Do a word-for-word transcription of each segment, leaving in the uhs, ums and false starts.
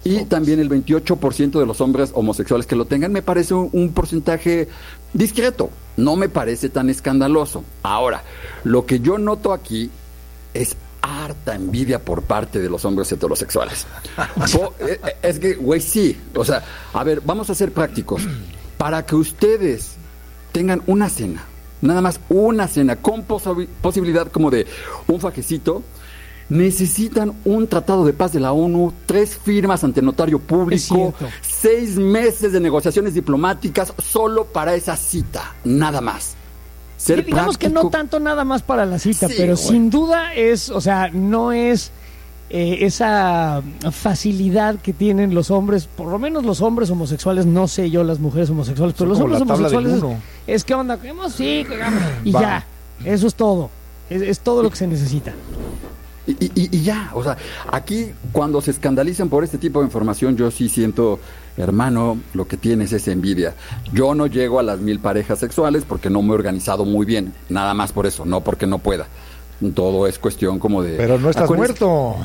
Y oh, también el veintiocho por ciento de los hombres homosexuales que lo tengan. Me parece un, un porcentaje discreto, no me parece tan escandaloso. Ahora, lo que yo noto aquí es harta envidia por parte de los hombres heterosexuales. Po, es que, güey, sí, o sea, a ver, vamos a ser prácticos. Para que ustedes tengan una cena, nada más una cena, con posi- posibilidad como de un fajecito, necesitan un tratado de paz de la ONU, tres firmas ante notario público, seis meses de negociaciones diplomáticas solo para esa cita, nada más. Ser sí, digamos práctico. Que no tanto nada más para la cita, sí, pero bueno. Sin duda es, o sea, no es eh, esa facilidad que tienen los hombres, por lo menos los hombres homosexuales, no sé yo las mujeres homosexuales, pero Son los hombres homosexuales es, es que onda, sí, y Va. ya, eso es todo, es, es todo lo que se necesita. Y, y, y ya, o sea, aquí cuando se escandalizan por este tipo de información, yo sí siento, hermano, lo que tienes es envidia. Yo no llego a las mil parejas sexuales porque no me he organizado muy bien, nada más por eso, no porque no pueda. Todo es cuestión como de... Pero no estás muerto.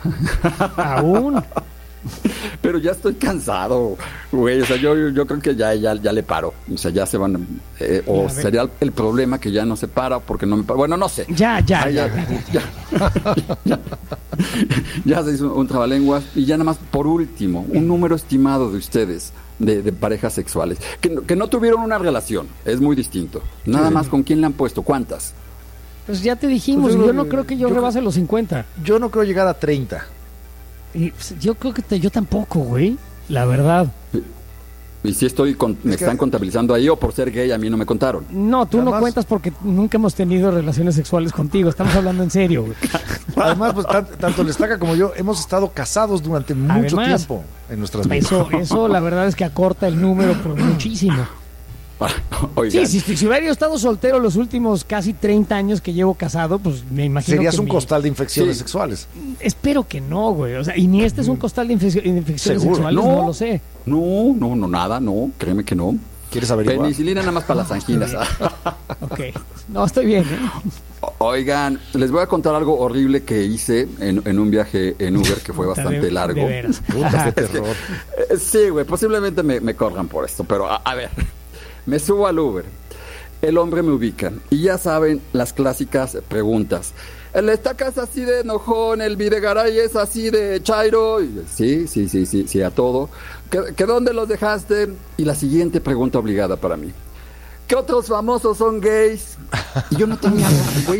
Aún. Pero ya estoy cansado, güey, o sea, yo, yo, yo creo que ya, ya, ya le paro, o sea, ya se van, eh, o sería el, el problema que ya no se para porque no me para, bueno, no sé. Ya, ya, Ay, ya, ya, ya, ya, ya, ya se hizo un trabalenguas y ya nada más, por último, un número estimado de ustedes, de, de parejas sexuales, que, que no tuvieron una relación, es muy distinto, nada sí. más con quién le han puesto, ¿cuántas? Pues ya te dijimos, pues yo, yo no creo que yo, yo rebase los cincuenta. Yo no creo llegar a treinta. Y yo creo que te, yo tampoco, güey, la verdad. ¿Y si estoy con, me es están que... contabilizando ahí o por ser gay a mí no me contaron? No, tú Además... no cuentas porque nunca hemos tenido relaciones sexuales contigo, estamos hablando en serio, güey. Además, pues tan, tanto el Estaca como yo hemos estado casados durante mucho Además, tiempo en nuestras vidas. Eso, eso la verdad es que acorta el número por muchísimo. Sí, si, si hubiera yo estado soltero los últimos casi treinta años que llevo casado, pues me imagino Serías que un mi... costal de infecciones sí. sexuales. Espero que no, güey. O sea, y ni este es un costal de, infec- de infecciones ¿Seguro? sexuales, no, no lo sé. No, no, no, nada, no, créeme que no. ¿Quieres averiguar? Penicilina nada más para las anginas. Ok, no, estoy bien, ¿eh? Oigan, les voy a contar algo horrible que hice en, en un viaje en Uber que fue bastante de, largo. De veras. Puta, qué terror. Es que, sí, güey, posiblemente me, me corran por esto, pero a, a ver... Me subo al Uber, el hombre me ubica y ya saben las clásicas preguntas. El Estaca es así de enojón, el Videgaray es así de chairo. Y, sí, sí, sí, sí, sí, a todo. ¿Que, que dónde los dejaste? Y la siguiente pregunta obligada para mí. ¿Qué otros famosos son gays? Y yo no tenía ganas, güey.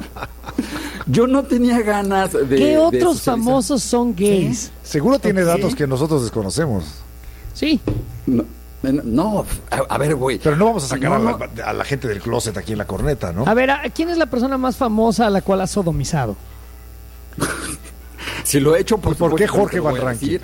Yo no tenía ganas de... ¿Qué otros de famosos son gays? ¿Sí? Seguro tiene okay. datos que nosotros desconocemos. Sí. No. No, a, a ver, güey. Pero no vamos a sacar no, a, la, a la gente del closet aquí en la corneta, ¿no? A ver, ¿quién es la persona más famosa a la cual has sodomizado? Si lo he hecho, por, ¿Por qué Jorge Van Rankin?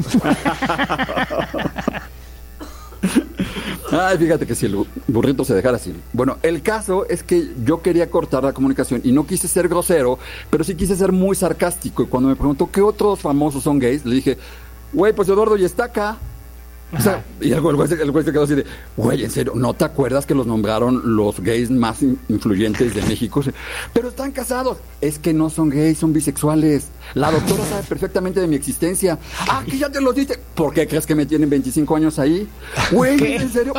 Ay, fíjate que si el burrito se dejara así. Bueno, el caso es que yo quería cortar la comunicación y no quise ser grosero, pero sí quise ser muy sarcástico. Y cuando me preguntó qué otros famosos son gays, le dije, güey, pues Eduardo y Estaca. O sea, y el güey, el güey se quedó así de, güey, en serio, ¿no te acuerdas que los nombraron los gays más in- influyentes de México? Pero están casados. Es que no son gays, son bisexuales. La doctora sabe perfectamente de mi existencia. Ah, que ya te lo diste. ¿Por qué crees que me tienen veinticinco años ahí? Güey, ¿en serio?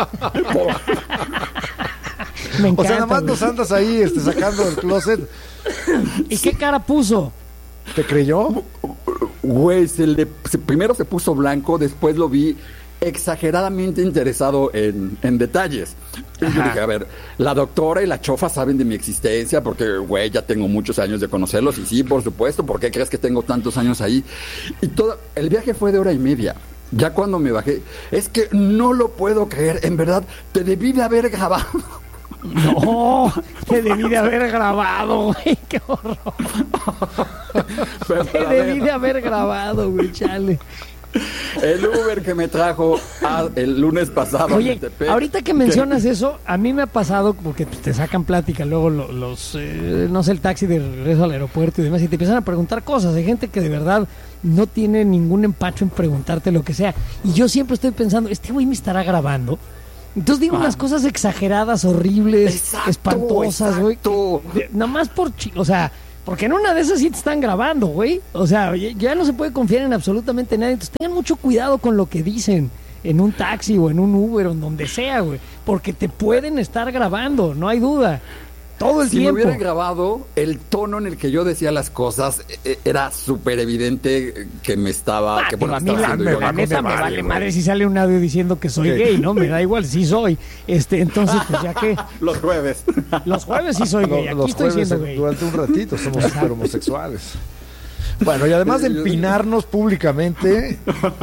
Me encanta, o sea, nada más güey. nos andas ahí este, sacando del closet. ¿Y qué cara puso? ¿Te creyó? Güey, se le, se, primero se puso blanco, después lo vi exageradamente interesado en, en detalles. Y yo dije, a ver, la doctora y la chofa saben de mi existencia porque, güey, ya tengo muchos años de conocerlos y sí, por supuesto, ¿por qué crees que tengo tantos años ahí? Y todo, el viaje fue de hora y media. Ya cuando me bajé, es que no lo puedo creer, en verdad, te debí de haber grabado. No, te debí de haber grabado, güey, qué horror. Pero, te debí de haber grabado, güey, chale. El Uber que me trajo a, el lunes pasado. Oye, ahorita que mencionas ¿Qué? eso, a mí me ha pasado porque te sacan plática luego los, los eh, no sé, el taxi de regreso al aeropuerto y demás, y te empiezan a preguntar cosas. Hay gente que de verdad no tiene ningún empacho en preguntarte lo que sea. Y yo siempre estoy pensando, ¿este güey me estará grabando? Entonces digo ah. unas cosas exageradas, horribles, exacto, espantosas, güey. Nada más por... Chi- o sea... Porque en una de esas sí te están grabando, güey. O sea, ya no se puede confiar en absolutamente nadie. Entonces tengan mucho cuidado con lo que dicen en un taxi o en un Uber o en donde sea, güey. Porque te pueden estar grabando, no hay duda. Todo el si tiempo. Si me hubieran grabado, el tono en el que yo decía las cosas eh, era súper evidente que me estaba... Ah, que bueno, a mí la, yo, la neta me vale, vale madre si sale un audio diciendo que soy gay, ¿no? Me da igual, sí soy. Este, entonces, pues ya que... Los jueves. Los jueves sí soy gay, aquí los estoy jueves, siendo gay. Durante un ratito somos super homosexuales. Bueno, y además de empinarnos públicamente...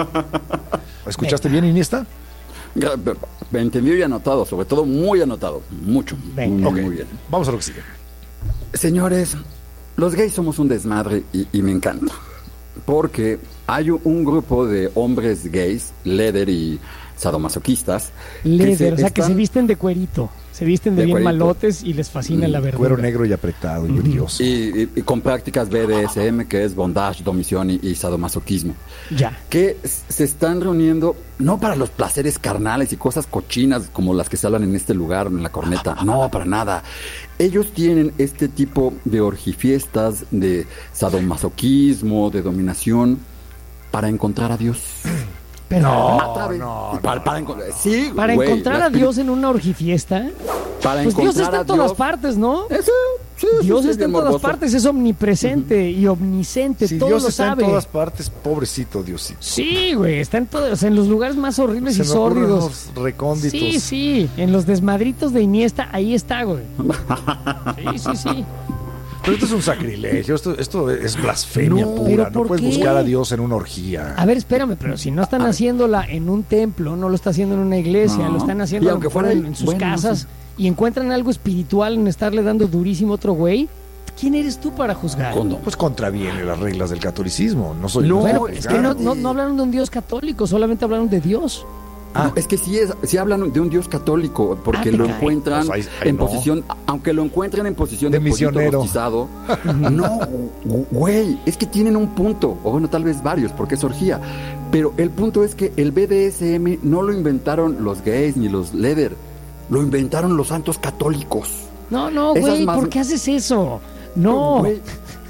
¿Escuchaste bien, Iniesta? Entendido y anotado, sobre todo muy anotado, mucho, Venga. muy, Okay. muy bien. Vamos a lo que sigue. Señores, los gays somos un desmadre y, y me encanta, porque hay un grupo de hombres gays, leather y sadomasoquistas. Leather, o sea, que se visten de cuerito, se visten de, de bien cuerito. Malotes y les fascina mm, la verdura. Cuero negro y apretado y mm. brilloso. Y, y, y con prácticas B D S M, que es bondage, domisión y, y sadomasoquismo. Ya. Que se están reuniendo, no para los placeres carnales y cosas cochinas como las que se hablan en este lugar, en la corneta. No, para nada. Ellos tienen este tipo de orgifiestas, de sadomasoquismo, de dominación, para encontrar a Dios. Pero no, través, no, para, no. para, sí, para güey, encontrar a Dios en una orgifiesta. Para pues encontrar Dios está a en todas Dios, partes, ¿no? Eso, sí, Dios sí, está en todas morboso. partes, es omnipresente uh-huh. y omnisciente, si todo Dios lo está sabe. en todas partes, pobrecito Diosito. Sí, güey, está en todos, o sea, en los lugares más horribles Se y sórdidos. Los recónditos. Sí, sí, en los desmadritos de Iniesta, ahí está, güey. Sí, sí, sí. Pero esto es un sacrilegio, esto, esto es blasfemia no, pura. No puedes qué? buscar a Dios en una orgía. A ver, espérame, pero si no están haciéndola en un templo, no lo está haciendo en una iglesia, no. lo están haciendo aunque fuera en, en sus bueno, casas sí. y encuentran algo espiritual en estarle dando durísimo a otro güey, ¿quién eres tú para juzgar? Pues contraviene las reglas del catolicismo. No soy no, bueno, es que no, no, no hablaron de un Dios católico, solamente hablaron de Dios. Ah, no, es que sí, es, sí hablan de un Dios católico, porque ah, lo encuentran pues ahí, ahí en no. posición, aunque lo encuentren en posición de, de misionero. Rostizado, no, güey, es que tienen un punto, o bueno, tal vez varios, porque es orgía, pero el punto es que el B D S M no lo inventaron los gays ni los leather, lo inventaron los santos católicos. No, no, güey, más... ¿por qué haces eso? No, güey.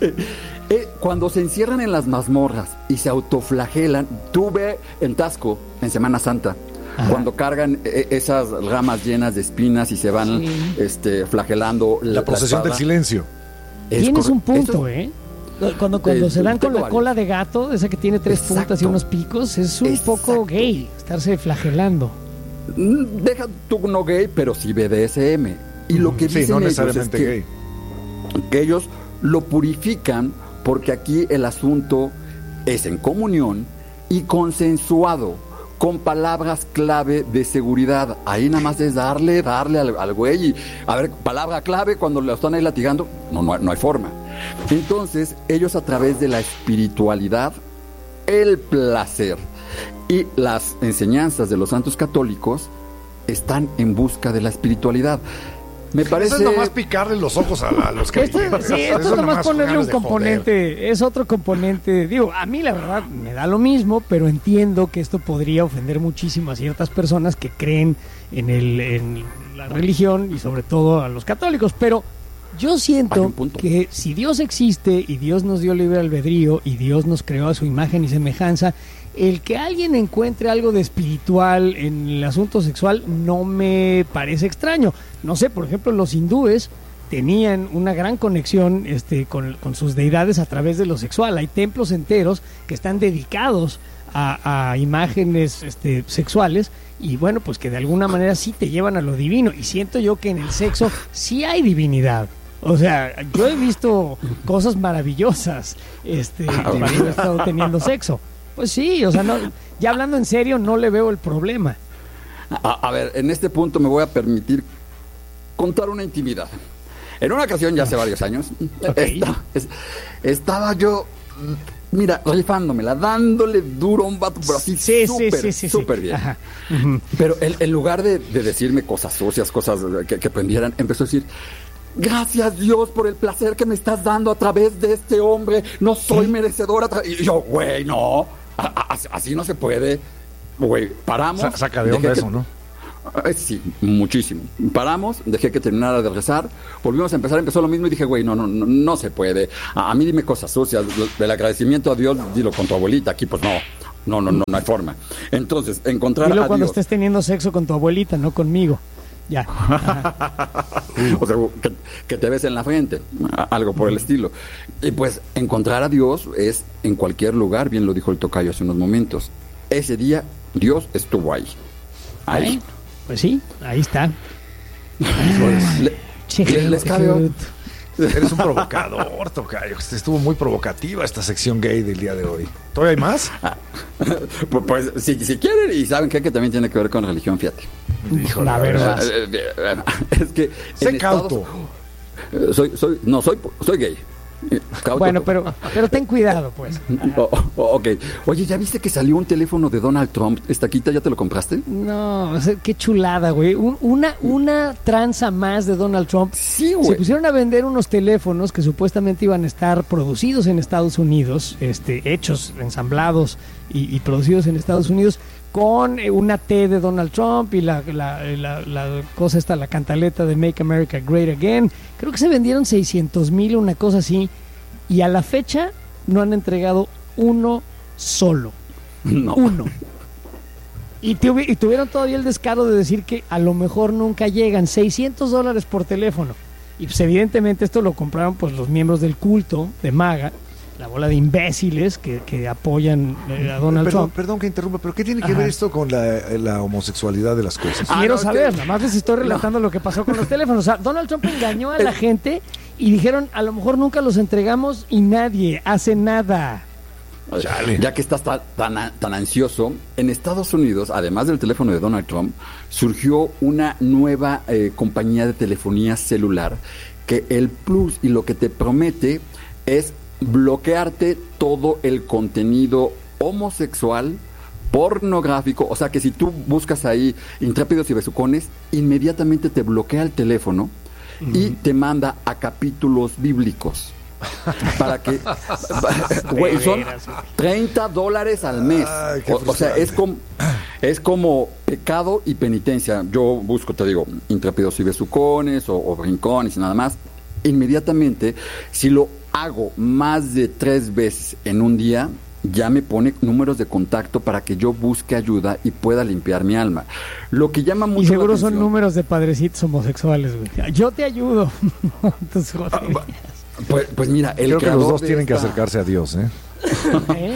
Eh, cuando se encierran en las mazmorras y se autoflagelan, tú ve en Tasco, en Semana Santa, ajá, cuando cargan eh, esas ramas llenas de espinas y se van sí. este, flagelando. La, la procesión del silencio. Tienes corre- un punto, ¿eh? Cuando, cuando eh, se dan con la varios. cola de gato, esa que tiene tres Exacto. puntas y unos picos, es un Exacto. poco gay, estarse flagelando. Deja tú no gay, pero sí B D S M. Y lo que sí, dicen no ellos necesariamente es que, gay. que ellos lo purifican porque aquí el asunto es en comunión y consensuado, con palabras clave de seguridad. Ahí nada más es darle, darle al, al güey y, a ver, palabra clave cuando lo están ahí latigando, no, no, no hay forma. Entonces, ellos a través de la espiritualidad, el placer y las enseñanzas de los santos católicos están en busca de la espiritualidad. Me parece... Eso es nomás picarle los ojos a, a los que... Esto, sí, esto es nomás ponerle un componente, joder. Es otro componente. Digo, a mí la verdad me da lo mismo, pero entiendo que esto podría ofender muchísimo a ciertas personas que creen en, el, en la religión y sobre todo a los católicos, pero yo siento que si Dios existe y Dios nos dio libre albedrío y Dios nos creó a su imagen y semejanza, el que alguien encuentre algo de espiritual en el asunto sexual no me parece extraño. No sé, por ejemplo, los hindúes tenían una gran conexión este, con, con sus deidades a través de lo sexual. Hay templos enteros que están dedicados a, a imágenes este, sexuales y bueno, pues que de alguna manera sí te llevan a lo divino. Y siento yo que en el sexo sí hay divinidad. O sea, yo he visto cosas maravillosas este, cuando he estado teniendo sexo. Pues sí, o sea, no, ya hablando en serio, no le veo el problema. A, a ver, en este punto me voy a permitir contar una intimidad. En una ocasión, ya hace varios años, okay. esta, es, estaba yo, mira, rifándomela, dándole duro a un vato, pero así sí, súper, sí, sí, sí, súper sí. bien. Ajá. Uh-huh. Pero en, en lugar de, de decirme cosas sucias, cosas que, que prendieran, empezó a decir... Gracias Dios por el placer que me estás dando a través de este hombre. No soy ¿Qué? merecedora. Tra- y yo, güey, no. A- a- así no se puede. Güey, paramos. Sa- saca de onda eso, que, ¿no? Eh, Sí, muchísimo. Paramos, dejé que terminara de rezar, volvimos a empezar, empezó lo mismo y dije, güey, no, no, no, no se puede. A, a mí dime cosas sucias, el agradecimiento a Dios, dilo con tu abuelita, aquí pues no, no, no, no, no hay forma. Entonces, encontrar Dilo a cuando Dios. estés teniendo sexo con tu abuelita, no conmigo. Ya. O sea, que, que te ves en la frente, algo por el estilo. Y pues encontrar a Dios es en cualquier lugar, bien lo dijo el tocayo hace unos momentos. Ese día Dios estuvo ahí. Ahí. Pues sí, ahí está. Le- Che, le- les qué cabe- cute. Eres un provocador, tocayo. Estuvo muy provocativa esta sección gay del día de hoy. ¿Todavía hay más? Pues, pues, si, si quieren y saben qué, que también tiene que ver con religión, fíjate. Híjole, La verdad. Eh, eh, eh, Es que Sé en cauto. Estados- eh, soy, soy, no, soy, soy gay. Eh, cauto. Bueno, pero, pero ten cuidado, pues. Oh, oh, ok. Oye, ¿ya viste que salió un teléfono de Donald Trump? ¿Estaquita ya te lo compraste? No, o sea, qué chulada, güey. Un- una, una tranza más de Donald Trump. Sí, Se güey. pusieron a vender unos teléfonos que supuestamente iban a estar producidos en Estados Unidos, este, hechos, ensamblados y, y producidos en Estados Unidos, con eh, una T de Donald Trump y la, la, la, la cosa esta, la cantaleta de Make America Great Again. Creo que se vendieron seiscientos mil, una cosa así, y a la fecha no han entregado uno solo. No. Uno. Y, tuvi- y tuvieron todavía el descaro de decir que a lo mejor nunca llegan. seiscientos dólares por teléfono. Y pues evidentemente esto lo compraron pues los miembros del culto de MAGA, la bola de imbéciles que, que apoyan eh, a Donald Perdón, Trump. perdón que interrumpa, pero ¿qué tiene que Ajá. ver esto con la, la homosexualidad de las cosas? Ah, Quiero no, es saber, que- nada más les estoy relatando lo que pasó con los teléfonos. O sea, Donald Trump engañó a la gente y dijeron, a lo mejor nunca los entregamos y nadie hace nada. Chale. Ya que estás ta- tan, tan ansioso, en Estados Unidos, además del teléfono de Donald Trump, surgió una nueva eh, compañía de telefonía celular que el plus y lo que te promete es bloquearte todo el contenido homosexual, pornográfico. O sea que si tú buscas ahí intrépidos y besucones, inmediatamente te bloquea el teléfono y te manda a capítulos bíblicos. Para que güey, son treinta dólares al mes. Ay, qué o, o sea, es como es como pecado y penitencia. Yo busco, te digo, intrépidos y besucones o, o brincones y nada más. Inmediatamente, si lo hago más de tres veces en un día, ya me pone números de contacto para que yo busque ayuda y pueda limpiar mi alma. Lo que llama mucho Y seguro la son atención- números de padrecitos homosexuales, güey. Yo te ayudo. Entonces, joder. Pues, pues mira, el Creo que los creador dos de tienen que esta- acercarse a Dios, ¿eh? ¿Eh?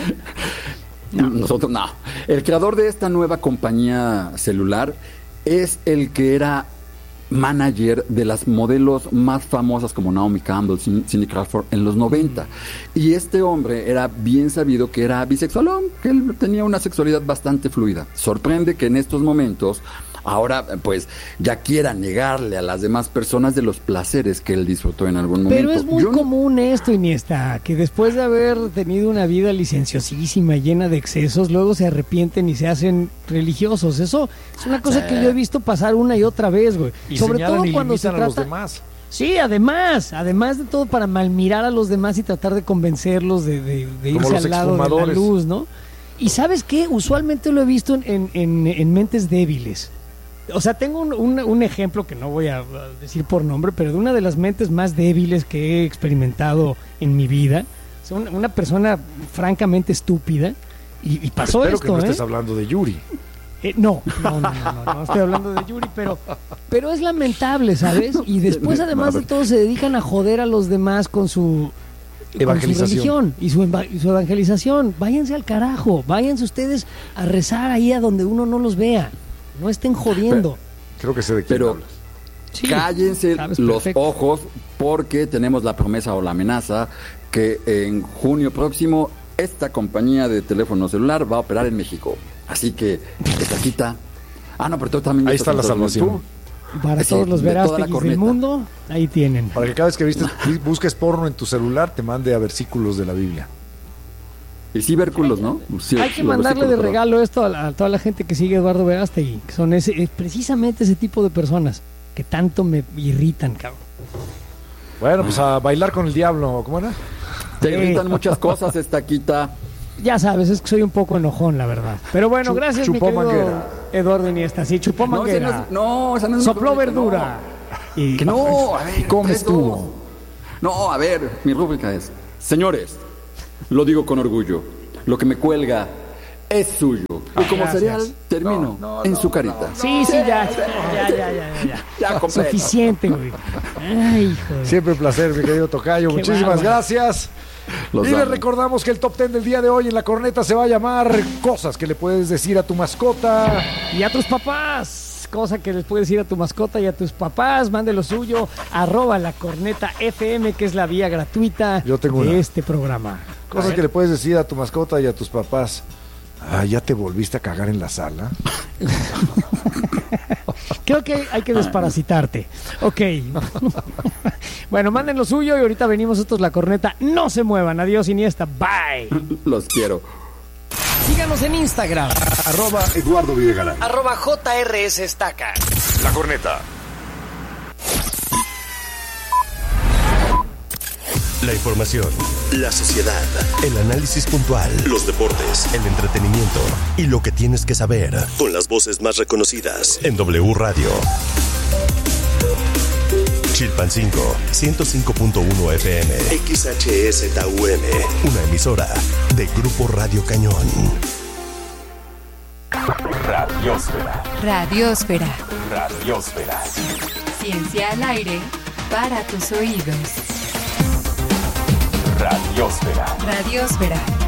No, nosotros no. El creador de esta nueva compañía celular es el que era manager de las modelos más famosas como Naomi Campbell, Cin- Cindy Crawford en los noventa. Y este hombre era bien sabido que era bisexual, que él tenía una sexualidad bastante fluida. Sorprende que en estos momentos ahora pues ya quiera negarle a las demás personas de los placeres que él disfrutó en algún momento. Pero es muy Yo no- común esto, Iniesta, que después de haber tenido una vida licenciosísima, llena de excesos, luego se arrepienten y se hacen religiosos. Eso es una cosa que yo he visto pasar una y otra vez, güey. Y Sobre señalan todo y cuando se limitan a los trata... demás. Sí, además, además de todo para malmirar a los demás y tratar de convencerlos de, de- de Como irse los al lado de la exfumadores. luz, ¿no? Y ¿sabes qué? Usualmente lo he visto en, en- en- en mentes débiles. O sea, tengo un, un- un ejemplo que no voy a a decir por nombre, pero de una de las mentes más débiles que he experimentado en mi vida. O sea, una, una persona francamente estúpida. Y, y pasó Espero esto, que no ¿eh? estés hablando de Yuri. Eh, no, no, no, no, no, no estoy hablando de Yuri, pero, pero es lamentable, ¿sabes? Y después, además de todo, se dedican a joder a los demás con su, con su Evangelización. religión y su, eva- y su evangelización. Váyanse al carajo, váyanse ustedes a rezar ahí a donde uno no los vea. No estén jodiendo. Creo que sé de quién Pero hablas. Sí, cállense sabes los perfecto. ojos porque tenemos la promesa o la amenaza que en junio próximo esta compañía de teléfono celular va a operar en México. Así que esta quita. Ah, no, pero tú también. Ahí estás está la en Estados Unidos. salvación. Para Sí, todos los de toda la verástegis del corneta. mundo, ahí tienen. Para que cada vez que vistes, busques porno en tu celular, te mande a versículos de la Biblia. Y ciberculos, ¿no? Sí, Hay que los mandarle de versículos, perdón. regalo esto a, la- a toda la gente que sigue a Eduardo Verástegui, que son ese, es precisamente ese tipo de personas que tanto me irritan, cabrón. Bueno, pues a bailar con el diablo, ¿cómo era? Te Sí. irritan muchas cosas, esta quita. Ya sabes, es que soy un poco enojón, la verdad. Pero bueno, Chu- gracias, mi chupó querido manguera. Eduardo Iniesta. Sí, chupó No, ese manguera. no, es- no, esa no es mi Sopló rúbrica, verdura. no. Y Que no, a ver. ¿Y cómo tres, estuvo? dos. No, a ver, mi rúbrica es, señores, lo digo con orgullo, lo que me cuelga es suyo. Y como gracias. cereal, termino No, no, en no, su carita. Sí, sí, ya, ya, ya, ya, ya, ya. Ya, completo. Suficiente, güey. Ay, hijo de... Siempre un placer, mi querido Tocayo. Qué Muchísimas bárbaro. gracias. Los y les amo. recordamos que el top ten del día de hoy en la corneta se va a llamar cosas que le puedes decir a tu mascota. Y a tus papás, cosa que les puedes decir a tu mascota y a tus papás, mande lo suyo, arroba la corneta F M, que es la vía gratuita Yo tengo de una. este programa. Cosas que le puedes decir a tu mascota y a tus papás. Ah, ¿ya te volviste a cagar en la sala? Creo que hay que desparasitarte. Ok. Bueno, manden lo suyo y ahorita venimos nosotros la corneta. No se muevan. Adiós, Iniesta. Bye. Los quiero. Síganos en Instagram. Arroba Eduardo Videgaray. Arroba J R S Estaca. La corneta. La información, la sociedad, el análisis puntual, los deportes, el entretenimiento y lo que tienes que saber con las voces más reconocidas en W Radio. Chilpancingo, ciento cinco punto uno F M, X H S T U M, una emisora de Grupo Radio Cañón. Radiosfera. Radiosfera. Radiosfera. Ciencia al aire para tus oídos. Radiosfera. Radiosfera.